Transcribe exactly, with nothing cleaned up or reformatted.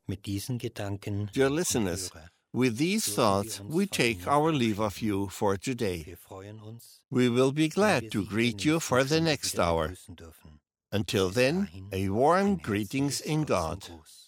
Mit diesen Gedanken, Dear listeners, with these thoughts, we take our leave of you for today. wir freuen uns, We will be wenn glad wir to Sie in der greet you nächsten for the Stunde next wieder hour. begrüßen dürfen. Until Bis then, dahin, a warm ein greetings herzliches in God. Gottesgruß.